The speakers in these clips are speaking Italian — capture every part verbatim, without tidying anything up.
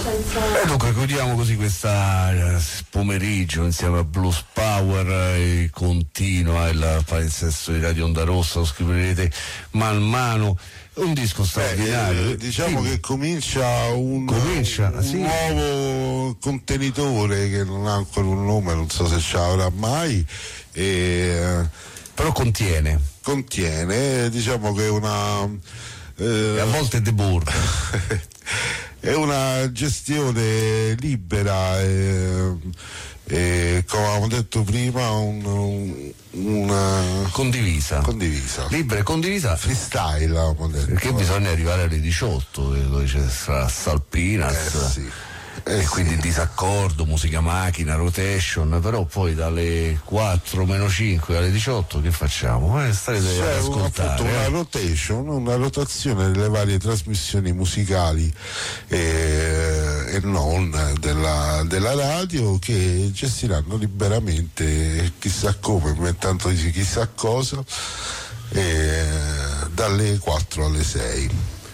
senza... E dunque chiudiamo così questa pomeriggio insieme a Blues Power e continua il palinsesto di Radio Onda Rossa, lo scoprirete man mano. Un disco straordinario. Eh, diciamo sì. che comincia un, comincia, un sì. nuovo contenitore che non ha ancora un nome, non so se ce l'avrà mai, e, però contiene. Contiene, diciamo che è una... Eh, e a volte deborda. È una gestione libera e, e come avevamo detto prima un, un, una condivisa condivisa libera e condivisa, freestyle avevamo detto, perché bisogna arrivare alle diciotto dove c'è Salpinas, eh, sì. Eh, e sì. quindi disaccordo, musica macchina, rotation, però poi dalle quattro meno cinque alle diciotto che facciamo? Eh, starete ad ascoltare. Una, eh. una rotation, una rotazione delle varie trasmissioni musicali e, e non della, della radio, che gestiranno liberamente chissà come, inventando chissà cosa, e, dalle quattro alle sei.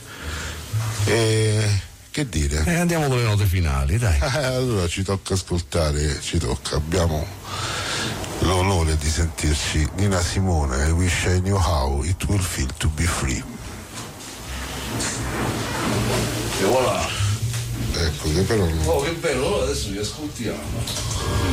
E, che dire? Eh, andiamo con le note finali, dai. Eh, allora ci tocca ascoltare, ci tocca, abbiamo l'onore di sentirci Nina Simone, I Wish I Knew How It Will Feel to Be Free. E voilà. Ecco, che però non... Oh, che bello, adesso vi ascoltiamo.